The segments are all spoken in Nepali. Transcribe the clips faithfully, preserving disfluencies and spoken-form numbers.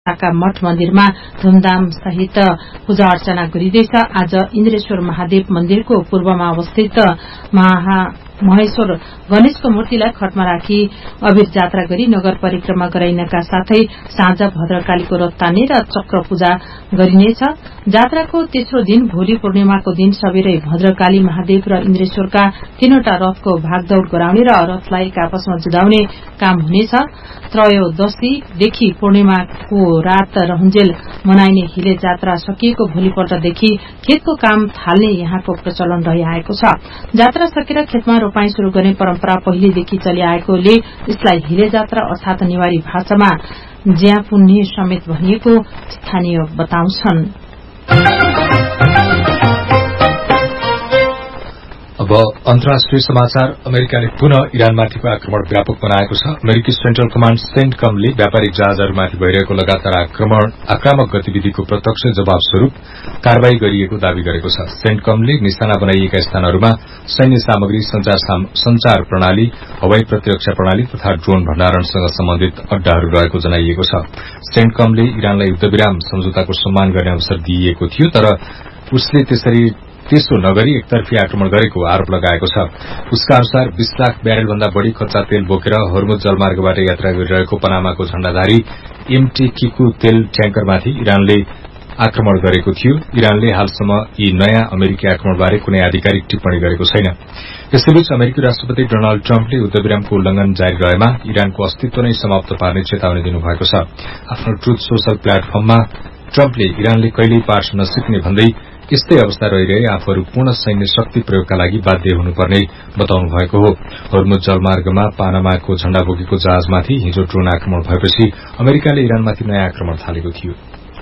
का मठ मन्दिरमा धूमधाम सहित पूजा अर्चना गरिँदैछ। आज इन्द्रेश्वर महादेव मन्दिरको पूर्वमा अवस्थित महा महेश्वर गणेशको मूर्तिलाई खटमा राखी अबीर जात्रा गरी नगर परिक्रमा गराइनका साथै साँझ भद्रकालीको रथ तान्ने र चक्र पूजा गरिनेछ। जात्राको तेस्रो दिन भोलि पूर्णिमाको दिन सबेरै भद्रकाली महादेव र इन्द्रेश्वरका तीनवटा रथको भागदौड़ गराउने र रथलाई आपसमा जुधाउने काम हुनेछ। त्रयोदशीदेखि पूर्णिमाको रात रहन्जेल मनाइने हिले जात्रा सकिएको भोलिपल्टदेखि खेतको काम थाल्ने यहाँको प्रचलन रहिआएको छ। जात्रा सकेर खेतमा रोपाई शुरू गर्ने परम्परा पहिलेदेखि चलिआएकोले यसलाई हिले जात्रा अर्थात नेवारी भाषामा ज्या पुन्ने समेत भनिएको स्थानीय बताउँछन्। अब अन्तर्राष्ट्रिय समाचार। अमेरिकाले पुनः इरानमाथिको आक्रमण व्यापक बनाएको छ। अमेरिकी सेन्ट्रल कमाण्ड सेन्टकमले व्यापारिक जहाजहरूमाथि भइरहेको लगातार आक्रमण आक्रामक गतिविधिको प्रत्यक्ष जवाब स्वरूप कारवाही गरिएको दावी गरेको छ। सेन्टकमले निशाना बनाइएका स्थानहरूमा सैन्य सामग्री, संचार प्रणाली, हवाई प्रतिरक्षा प्रणाली तथा ड्रोन भण्डारणसँग सम्बन्धित अड्डाहरू रहेको जनाइएको छ। सेन्टकमले इरानलाई युद्धविराम सम्झौताको सम्मान गर्ने अवसर दिइएको थियो, तर उसले त्यसरी त्यसो नगरी एकतर्फी आक्रमण गरेको आरोप लगाएको छ। उसका अनुसार बीस लाख ब्यारेल भन्दा बढ़ी कच्चा तेल बोकेर हर्मुज जलमार्गबाट यात्रा गरिरहेको पनामाको झण्डाधारी एमटी किकु तेल ट्याङ्करमाथि इरानले आक्रमण गरेको थियो। इरानले हालसम्म यी नयाँ अमेरिकी आक्रमणबारे कुनै आधिकारिक टिप्पणी गरेको छैन। यसैबीच अमेरिकी राष्ट्रपति डोनाल्ड ट्रम्पले युद्धविरामको उल्लंघन जारी रहेमा इरानको अस्तित्व नै समाप्त पार्ने चेतावनी दिनुभएको छ। आफ्नो ट्रुथ सोशल प्लेटफर्ममा ट्रम्पले इरानले कहिल्यै पार्न नसिक्ने भन्दै यस्तै अवस्था रहिरहे आफूहरू पूर्ण सैन्य शक्ति प्रयोगका लागि बाध्य हुनुपर्ने बताउनु भएको हो। हर्मुज जलमार्गमा पानामाको झण्डा बोकेको जहाजमाथि हिजो ड्रोन आक्रमण भएपछि अमेरिकाले इरानमाथि नयाँ आक्रमण थालेको थियो।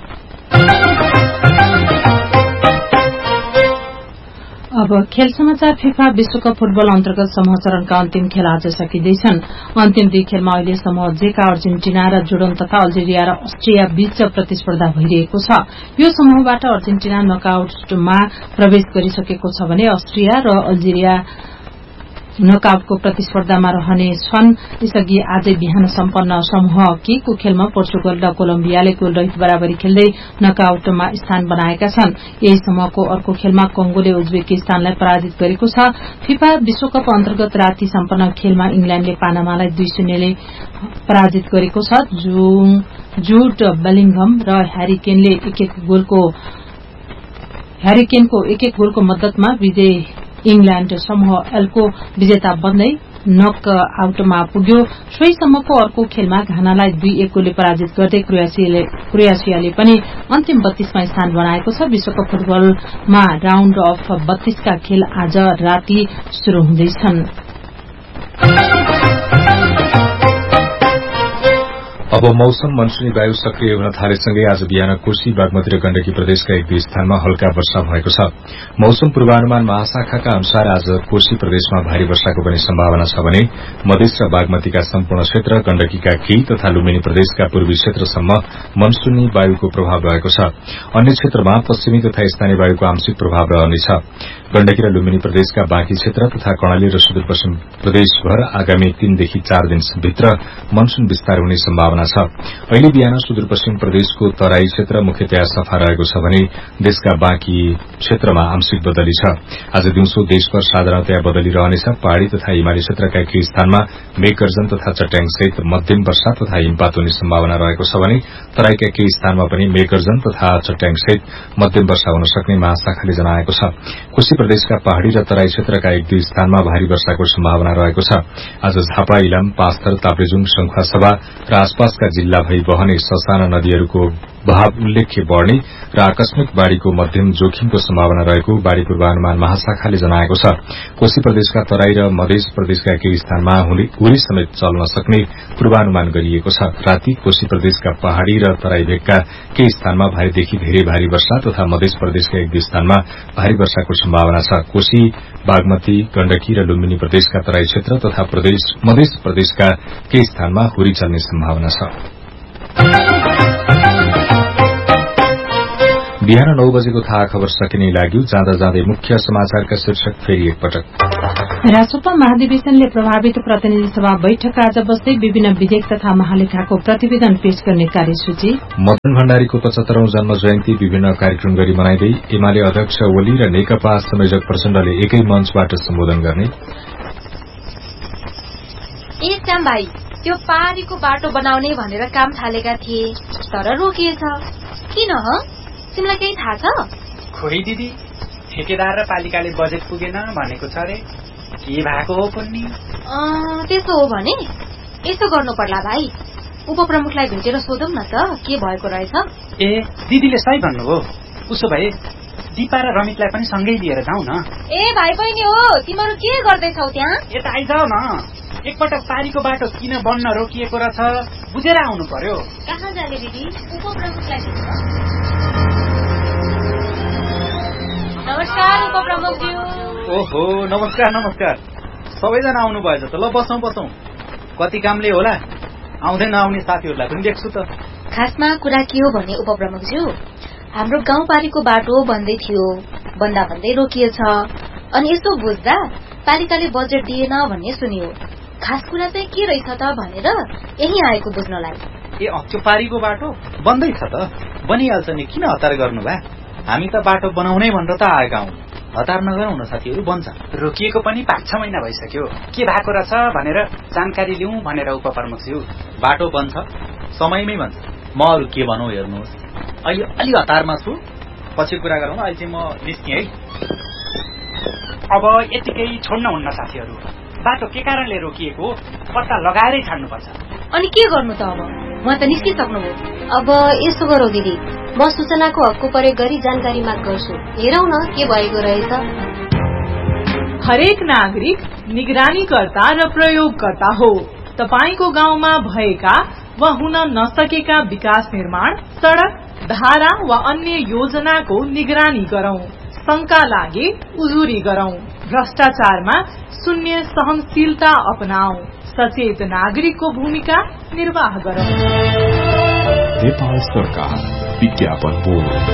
अब खेल समाचार। फिफा विश्वकप फुटबल अन्तर्गत समूह चरणका अन्तिम खेल आज सकिँदैछन्। अन्तिम दुई खेलमा अहिले समूह जेका अर्जेन्टिना र जोर्डन तथा अल्जेरिया र अस्ट्रिया बीच प्रतिस्पर्धा भइरहेको छ। यो समूहबाट अर्जेन्टिना नकआउटमा प्रवेश गरिसकेको छ भने अस्ट्रिया र अल्जेरिया नकआउटको प्रतिस्पर्धामा रहनेछन्। यसअघि आजै बिहान सम्पन्न समूह के को खेलमा पोर्चुगल र कोलम्बियाले गोलरहित बराबरी खेल्दै नकआउटमा स्थान बनाएका छन्। यही समूहको अर्को खेलमा कंगोले उज्बेकिस्तानलाई पराजित गरेको छ। फिफा विश्वकप अन्तर्गत राति सम्पन्न खेलमा इंग्ल्याण्डले पानामालाई दुई शून्यले पराजित गरेको छ। जुड बेलिंघम र ह्यारिकेनले एक एक गोलको ह्यारिकेनको एक एक गोलको मद्दतमा विजय इंग्ल्याण्ड समूह एलको विजेता बन्दै नक आउटमा पुग्यो। सोही सम्मको अर्को खेलमा घानालाई दुई एक गोलले पराजित गर्दै क्रोएसियाले पनि अन्तिम बत्तीसमा स्थान बनाएको छ। विश्वकप फुटबलमा राउण्ड अफ बत्तीसका खेल आज राति शुरू हुँदैछन्। अब मौसम। मनसूनी वायु सक्रिय हुन थालेसँगै आज बिहान कोशी, बागमती र गण्डकी प्रदेशका एक दुई स्थानमा हल्का वर्षा भएको छ। मौसम पूर्वानुमान महाशाखाका अनुसार आज कोशी प्रदेशमा भारी वर्षाको पनि सम्भावना छ भने मधेस र बागमतीका सम्पूर्ण क्षेत्र, गण्डकीका केही तथा लुम्बिनी प्रदेशका पूर्वी क्षेत्रसम्म मनसूनी वायुको प्रभाव रहेको छ। अन्य क्षेत्रमा पश्चिमी तथा स्थानीय वायुको आंशिक प्रभाव रहनेछ। गण्डकी र लुम्बिनी प्रदेशका बाँकी क्षेत्र तथा कर्णाली र सुदूरपश्चिम प्रदेशभर आगामी तीनदेखि चार दिनभित्र मनसून विस्तार हुने सम्भावना छ। अहिले बिहान सुदूरपश्चिम प्रदेशको तराई क्षेत्र मुख्यतया सफा रहेको छ भने देशका बाँकी क्षेत्रमा आंशिक बदली छ। आज दिउँसो देशभर साधारणतया बदली रहनेछ। पहाड़ी तथा हिमाली क्षेत्रका केही स्थानमा मेघगर्जन तथा चट्याङसहित मध्यम वर्षा तथा हिमपात हुने सम्भावना रहेको छ भने तराईका केही स्थानमा पनि मेघगर्जन तथा चट्याङसहित मध्यम वर्षा हुन सक्ने महाशाखाले जनाएको छ। कोशी प्रदेशका पहाड़ी र तराई क्षेत्रका एक दुई स्थानमा भारी वर्षाको सम्भावना रहेको छ। आज झापा, इलाम, पाँचथर, ताप्लेजुङ, शंखुवासभा र आसपासका जिल्ला भई बहने ससाना नदीहरूको बहाव उल्लेख्य बढ़ने र आकस्मिक बाढ़ीको मध्यम जोखिमको सम्भावना रहेको बाढ़ी पूर्वानुमान महाशाखाले जनाएको छ। कोशी प्रदेशका तराई र मध्य प्रदेशका केही स्थानमा हुरी समेत चल्न सक्ने पूर्वानुमान गरिएको छ। राति कोशी प्रदेशका पहाड़ी र तराई भेगका केही स्थानमा भारीदेखि धेरै भारी वर्षा तथा मध्य प्रदेशका एक दुई स्थानमा भारी वर्षाको सम्भावना छ। कोशी, बागमती, गण्डकी र लुम्बिनी प्रदेशका तराई क्षेत्र तथा मध्य प्रदेशका केही स्थानमा हुरी चल्ने सम्भावना छ। बिहान नौ बजेको थाहा खबर सकिने लाग्यो। जाँदा जाँदै मुख्य समाचारका शीर्षक फेरि एकपटक। राष्ट्रपा महाधिवेशनले प्रभावित प्रतिनिधि सभा बैठक आज बस्दै विभिन्न विधेयक तथा महालेखाको प्रतिवेदन पेश गर्ने कार्यसूची। मदन भण्डारीको पचहत्तरौं जन्म जयन्ती विभिन्न कार्यक्रम गरी मनाइँदै एमाले अध्यक्ष ओली र नेकपा संयोजक प्रचण्डले एकै मञ्चबाट सम्बोधन गर्ने। ए श्याम भाइ, त्यो पारीको बाटो बनाउने भनेर काम थालेका थिए तर रोकिएछ। किन ह? तिमीलाई केही थाहा छ? खोइ दिदी, ठेकेदार र पालिकाले बजेट पुगेन भनेको छ रे। के भएको हो कुन्नी? त्यसो हो भने यसो गर्नु पर्ला भाइ, उपप्रमुखलाई भेटेर सोधौं न त के भएको रहेछ। ए दिदीले सही भन्नुभयो। उसो भए दिपा र रमितलाई पनि सँगै लिएर जाउँ न। ए भाइ बहिनी हो, तिमीहरू के गर्दैछौ त्यहाँ? यता आइजाऊ न। एकपटक पारीको बाटो किन बन्न रोकिएको रहेछ बुझेर आउनु पर्यो। कहाँ जाने दिदी? उपप्रमुखलाई। नमस्कार उपप्रमुखज्यू। ओहो नमस्कार नमस्कार। सबैजना आउनु भएछ त। ल बसौँ बसौँ। कति कामले होला आउँदै नआउने साथीहरूलाई पनि देख्छु त। खासमा कुरा के हो भने उपप्रमुखज्यू, हाम्रो गाउँपारीको बाटो बन्दै थियो, बन्दा भन्दै रोकिएछ। अनि यसो बुझ्दा पालिकाले बजेट दिएन भन्ने सुनियो। खास कुरा चाहिँ के रहेछ त भनेर यही आएको बुझ्नलाई। ए त्यो पारीको बाटो बन्दै छ त। बनिहाल्छ नि, किन हतार गर्नु भए? हामी त बाटो बनाउनै भनेर त आएका हौं। हतार नगरौँ न साथीहरू, बन्छ। रोकिएको पनि पाँच छ महिना भइसक्यो। के भएको रहेछ भनेर जानकारी लिउँ भनेर उपप्रमुखज्यू। बाटो बन्छ, समयमै बन्छ। म अरू के भनौँ हेर्नुहोस्, अहिले अलि हतारमा छु, पछि कुरा गरौँ। अहिले चाहिँ म निस्केँ है। अब यतिकै छोड्न हुन्न साथीहरू। बाटो के कारणले रोकिएको पत्ता लगाएरै छाड्नुपर्छ। अनि के गर्नु त अब? म त निस्किसक्नुभयो। अब यसो गरौँ दिदी, म सूचनाको हकको प्रयोग गरी जानकारी माग गर्छु। हेरौँ न के भएको रहेछ। हरेक नागरिक निगरानीकर्ता र प्रयोगकर्ता हो। तपाईको गाउँमा भएका वा हुन नसकेका विकास निर्माण, सड़क, धारा वा अन्य योजनाको निगरानी गरौं। शंका लागे उजुरी गरौं। भ्रष्टाचारमा शून्य सहनशीलता अपनाऊ। सचेत नागरिकको भूमिका निर्वाह गरौं। नेपाल सरकार विज्ञापन बोर्ड।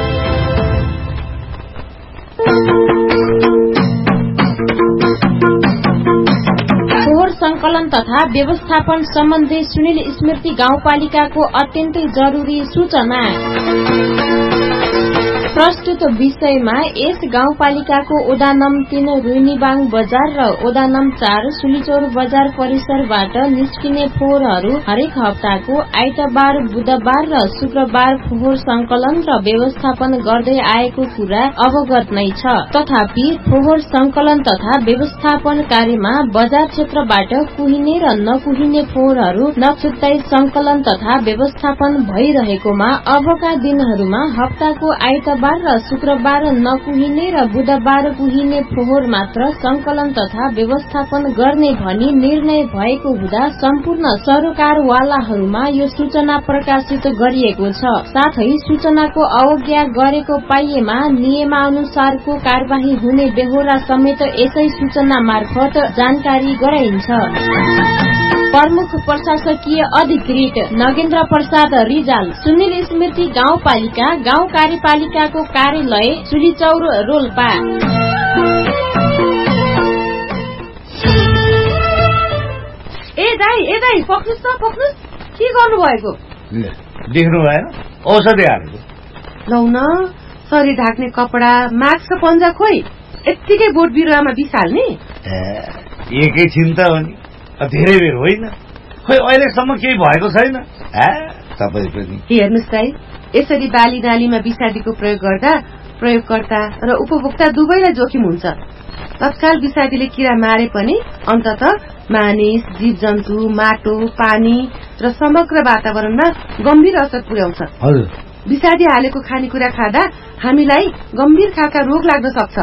फोहोर संकलन तथा व्यवस्थापन सम्बन्धी सुनिल स्मृति गाउँपालिकाको अत्यन्तै जरूरी सूचना। प्रस्तुत विषयमा यस गाउँपालिकाको ओडा नम तीन रुइनीबाङ बजार र ओडा नम चार सुलिचौर बजार परिसरबाट निस्किने फोहोरहरू हरेक हप्ताको आइतबार, बुधबार र शुक्रबार फोहोर संकलन र व्यवस्थापन गर्दै आएको कुरा अवगत नै छ। तथापि फोहोर संकलन तथा व्यवस्थापन कार्यमा बजार क्षेत्रबाट कुहिने र नकुहिने फोहोरहरू नछुट्टाई संकलन तथा व्यवस्थापन भइरहेकोमा अबका दिनहरूमा हप्ताको आइतबार र शुक्रबार नकुहिने र बुधबार कुहिने फोहोर मात्र संकलन तथा व्यवस्थापन गर्ने भनी निर्णय भएको हुँदा सम्पूर्ण सरोकारवालाहरूमा यो सूचना प्रकाशित गरिएको छ। साथै सूचनाको अवज्ञा गरेको पाइएमा नियमानुसारको कार्यवाही हुने बेहोरा समेत यसै सूचना मार्फत जानकारी गराइन्छ। प्रमुख प्रशासकीय अधिकृत नगेन्द्र प्रसाद रिजाल, सुनिल स्मृति गाउँपालिका गाउँ कार्यपालिकाको कार्यालय सुलिचौर रोल्पा। ए दाई ए दाई पक्नुस् त पक्नुस्, के गर्नु भएको? देख्नु भएन? औषधि हालेको। लौ न, शरीर ढाक्ने कपडा, मास्क र पन्जा खोइ यत्तिकै बोट बिरुवामा बिसाल्ने? एकैछिन त हो नि, धेरै बेर होइन। खोइ अहिलेसम्म केही भएको छैन। तपाईँ पनि हेर्नुहोस् दाई, यसरी बाली नालीमा विषादीको प्रयोग गर्दा प्रयोगकर्ता र उपभोक्ता दुवैलाई जोखिम हुन्छ। तत्काल विषादीले किरा मारे पनि अन्तत मानिस, जीव जन्तु, माटो, पानी र समग्र वातावरणमा गम्भीर असर पुर्याउँछ। विषादी हालेको खानेकुरा खाँदा हामीलाई गम्भीर खालका रोग लाग्न सक्छ।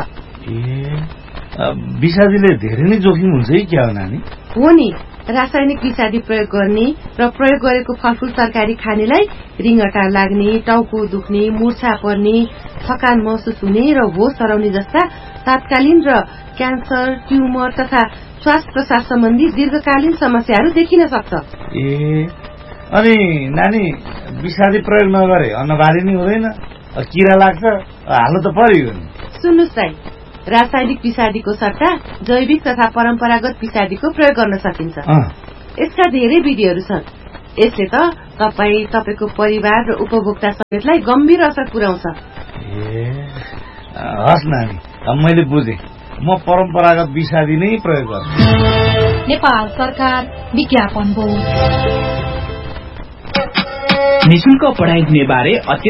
विषादीले धेरै नै जोखिम हुन्छ है क्या हो नानी? हो नि, रासायनिक विषादी प्रयोग गर्ने र प्रयोग गरेको फलफूल तरकारी खानेलाई रिङ्गटा लाग्ने, टाउको दुख्ने, मूर्छा पर्ने, थकान महसुस हुने र होस हराउने जस्ता तात्कालीन र क्यान्सर, ट्युमर तथा श्वास प्रश्वास सम्बन्धी दीर्घकालीन समस्याहरू देखिन सक्छ। ए अनि नानी, विषादी प्रयोग नगरे अन्नबाली नै हुँदैन? किरा लाग्छ हाल्नु त पर्यो नि। सुन्नुहोस् दाइ, रासायनिक पिसादीको सट्टा जैविक तथा परम्परागत पिसादीको प्रयोग गर्न सकिन्छ। यसका धेरै विधिहरू छन्। यसले त तपाईँ, तपाईँको परिवार र उपभोक्ता समेतलाई गम्भीर असर पुर्याउँछ। ए हस् नानी, मैले बुझेँ। म परम्परागत विषादी नै प्रयोग गर्छु। नेपाल सरकार विज्ञापन बोर्ड। निशुल्क पढाइ हुने बारे